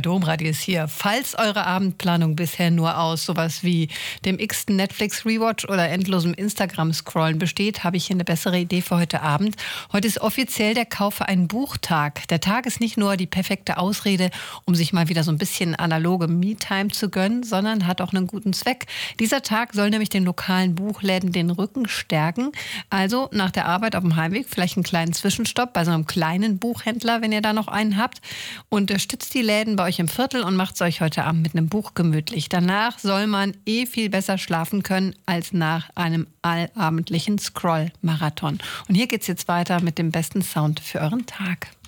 Domradius hier. Falls eure Abendplanung bisher nur aus sowas wie dem x-ten Netflix-Rewatch oder endlosem Instagram-Scrollen besteht, habe ich hier eine bessere Idee für heute Abend. Heute ist offiziell der Kauf für einen Buchtag. Der Tag ist nicht nur die perfekte Ausrede, um sich mal wieder so ein bisschen analoge Me-Time zu gönnen, sondern hat auch einen guten Zweck. Dieser Tag soll nämlich den lokalen Buchläden den Rücken stärken. Also nach der Arbeit auf dem Heimweg vielleicht einen kleinen Zwischenstopp bei so einem kleinen Buchhändler, wenn ihr da noch einen habt. Unterstützt die Läden bei euch im Viertel und macht es euch heute Abend mit einem Buch gemütlich. Danach soll man viel besser schlafen können als nach einem allabendlichen Scroll-Marathon. Und hier geht's jetzt weiter mit dem besten Sound für euren Tag.